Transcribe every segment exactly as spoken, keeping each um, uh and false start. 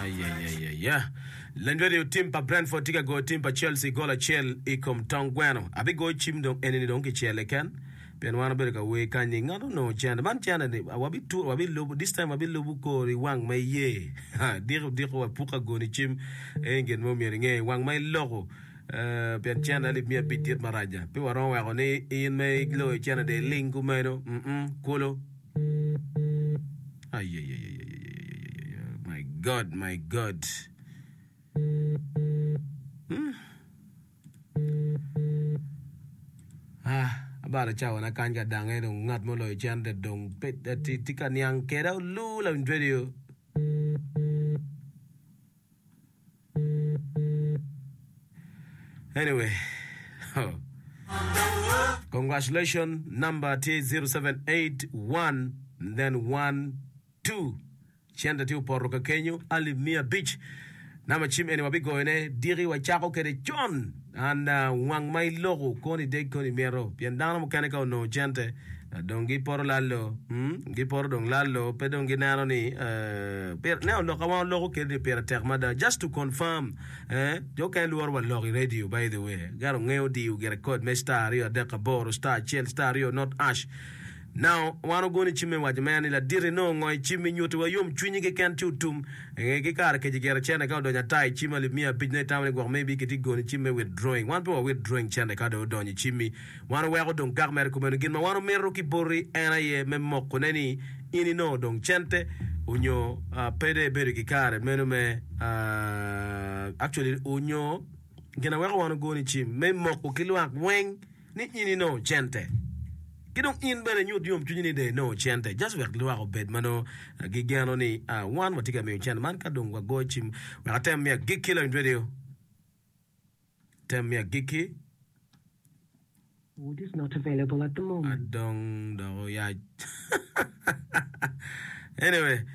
Ay, ay, ay, ay, yeah. Lendwedi timpa Brentford tika go timpa Chelsea gola chel ikom tongweno. Abi go chim dong enini dong ki chele ken. Pian wana bereka we kanyi ngano no chanda. Man chanda ni wabi tu wabi lobu this time wabi lobu ko ri wang mai ye. Ha diko diko wa puka go ni chim engen mo mi nge wang mai logo. Uh, pian chanda li mia bitit maraja. Pi waron wa ko ni in mai lo chanda de lingu meno. Mm kulo. Ay ay ay ay ay. My God, my God. Hmm. Ah, abara chawa na kanja dange dong ngat mo loy chande dong pet ti tika niang kera lu la video. Anyway. Oh. Congratulations, number T zero seven eight one then one two. Chanda tiu porroka Kenyu ali Mia Beach nama chim ene wabigo ene diri wa chako kere John and uh, wang mai logo koni de koni mero piandana mechanical no gente uh, dongi por lalo hmm gi por dong lalo pe dongi nano ni uh, per ne lo kawa logo kere per termada just to confirm eh jo kan luar wa logo radio by the way garo ngeo di u get code me star rio de kaboro star chel star rio not ash. Now, wano goni chime wajamani la dire no ngoi chime nyuti wa yum chwinyi ke kan tutum e ke kar ke jigera chene ka donya tai chime li mia bijne tamne gwa maybe ke tigoni chime withdrawing wan po withdrawing chene ka do donya chime wano wa don kar mer ko men gin ma wano meru ki bori ena ye mem mokko neni ini no don chente unyo uh, pede beri ki kare menu me uh, actually unyo gina wa wano goni chime mem mokko kilwa weng ni ini no chente kidong in bere nyut yom chunyini de no chente just work luwa ko bed mano gigano ni uh, one watika me chente man kadong wa go chim wa tem me gikki la radio tem me gikki Food is not available at the moment. Adong do ya anyway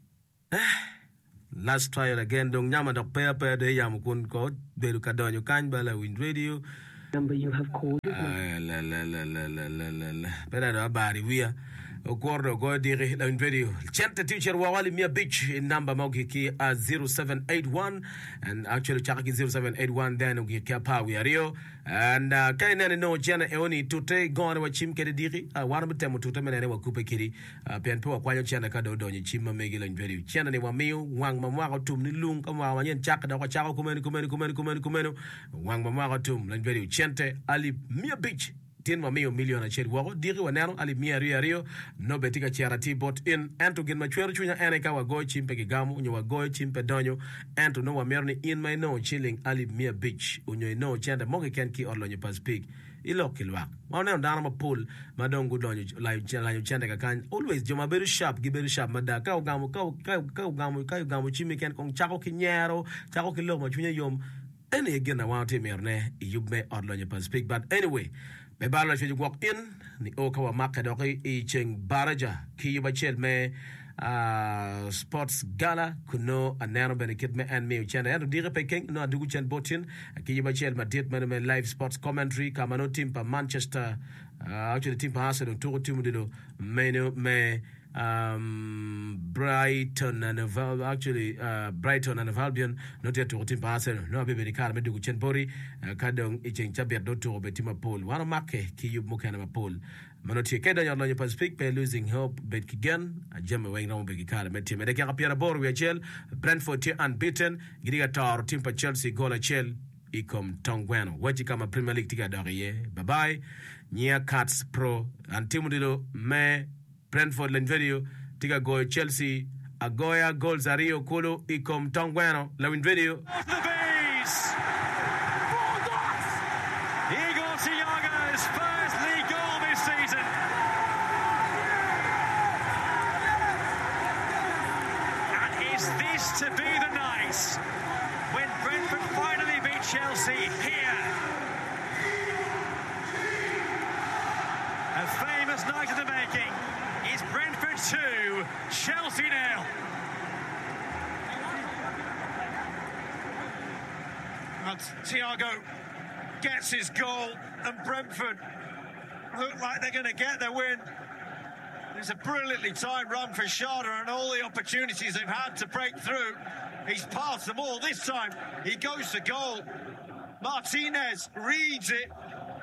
last try it again dong nyama dok pe pe de yam kun ko beru kadonyo kan bala win radio Number you have called is not. Ah, la la la la la la la la. Pero no bari via. O cordo go dire la video. Chente teacher wa wali Mia Beach in number mogi ki uh, zero seven eight one and actually chaki zero seven eight one then ugi ki pa we rio and uh, kaina no jana eoni tute gone wa chim ke diri uh, wana mutemo tute menene wa kupe kiri uh, pian po kwa chana ka do donyi chim megi la video. Chana ni wa miu wang mamwa ko tum ni lung ka wa nyen chaka da ko chaka kumeni kumeni kumeni kumeni kumeni wang mamwa ko tum la video. Chente ali Mia Beach tin ma mio million a cher wako diri wanero ali mia rio rio no betika charity bot in and to get ma chweru chunya ene ka wa go chimpe kigamu unyo wa go chimpe donyo and to no wa merni in my no chilling ali Mia Beach unyo no chende moge ken ki orlo nyo pas pig ilo kilwa wa ne ndana ma pool madongu donyo la la chende ka kan always joma beru sharp giberu sharp mada ka ugamu ka ka ka ugamu ka ugamu chimi ken kong chako kinyero chako kilo ma chunya yom ene again I want to merne yubme orlo nyo pas pig but anyway me bala should walk in ni okawa makadoki i cheng baraja ki bachel me uh, sports gala kuno anano benekit me and me chana and dire peking no adugu chen botin ki bachel madit me me live sports commentary kamano team pa Manchester uh, actually team pa Arsenal to team dilo me me um Brighton and Val actually uh Brighton and Albion not yet to team Arsenal no be be kar me dugu chen bori uh, kadong i chen chabet do to be team Paul wana make ki yub mo kana Paul manoti ke da yalla ni Pacific pe losing hope bet kigen a jemme way no be kar me team de ka piera bor we chel Brentford ti unbeaten gidiga tar team pa Chelsea gola chel ikom tongweno waji kama Premier League tiga dariye bye bye nya Cats Pro and team dilo me Brentford len video tiga go Chelsea agoya goals ario kolo ikom tongweno la win video Off the bees! Igor Thiago's first league goal this season. And is this to be the night when Brentford finally beat Chelsea here? A famous night in the making. Is Brentford two, Chelsea nil. And Thiago gets his goal, and Brentford look like they're going to get their win. It's a brilliantly timed run for Sharda and all the opportunities they've had to break through. He's passed them all. This time he goes to goal. Martinez reads it.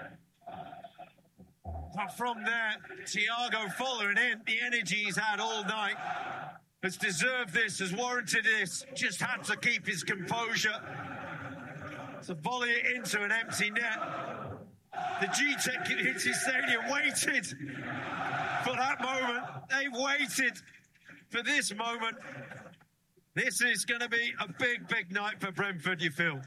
But from there, Thiago following in. The energy he's had all night has deserved this, has warranted this. Just had to keep his composure. To volley it into an empty net. The G-Tech Community Stadium waited for that moment. They waited for this moment. This is going to be a big, big night for Brentford, you feel.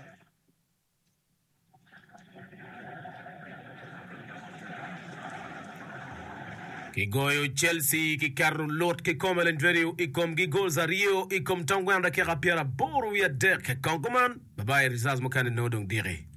Kigoyo Chelsea, Kikaru Lot, Kikom Elendrerio, Ikom Gigoza Rio, Ikom Tangwanda Kerapiera, Boru ya Dek, Kongoman, Bye bye, Rizaz Mokane Nodong Dire.